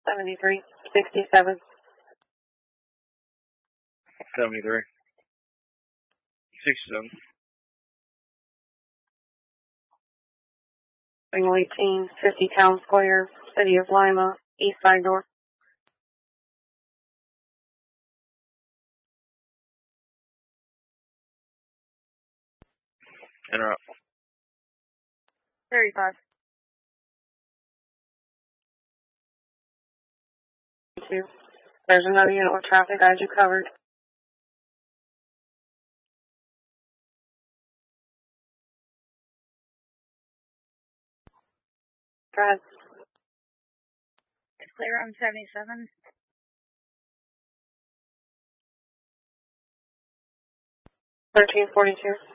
73, 67. 73. 67. Signal 18, 50 Town Square, City of Lima, east side door. Interrupt. 35. 2. There's another unit with traffic, as you covered. Go ahead. It's clear on 77. 1342.